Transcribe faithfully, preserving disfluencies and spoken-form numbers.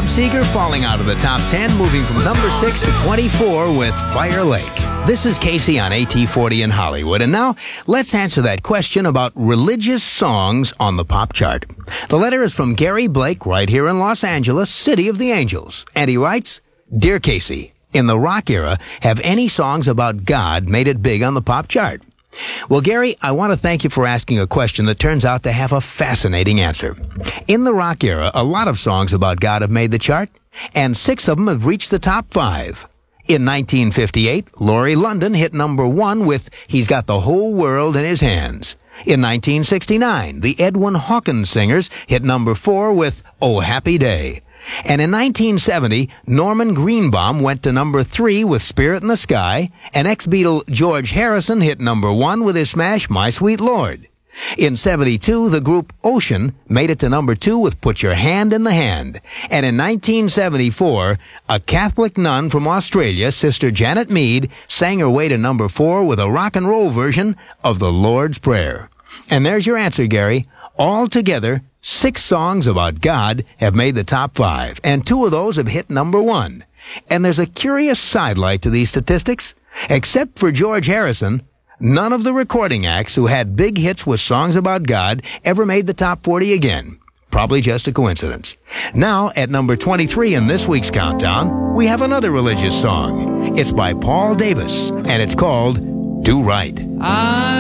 Bob Seger falling out of the top ten, moving from number six to twenty-four with Fire Lake. This is Casey on A T forty in Hollywood. And now, let's answer that question about religious songs on the pop chart. The letter is from Gary Blake, right here in Los Angeles, City of the Angels. And he writes, Dear Casey, in the rock era, have any songs about God made it big on the pop chart? Well, Gary, I want to thank you for asking a question that turns out to have a fascinating answer. In the rock era, a lot of songs about God have made the chart, and six of them have reached the top five. In nineteen fifty-eight, Laurie London hit number one with He's Got the Whole World in His Hands. In nineteen sixty-nine, the Edwin Hawkins Singers hit number four with Oh Happy Day. And in nineteen seventy, Norman Greenbaum went to number three with Spirit in the Sky, and ex-Beatle George Harrison hit number one with his smash My Sweet Lord. In seventy-two, the group Ocean made it to number two with Put Your Hand in the Hand. And in nineteen seventy-four, a Catholic nun from Australia, Sister Janet Mead, sang her way to number four with a rock and roll version of the Lord's Prayer. And there's your answer, Gary. Altogether, six songs about God have made the top five, and two of those have hit number one. And there's a curious sidelight to these statistics. Except for George Harrison, none of the recording acts who had big hits with songs about God ever made the top forty again. Probably just a coincidence. Now, at number twenty-three in this week's countdown, we have another religious song. It's by Paul Davis, and it's called Do Right. I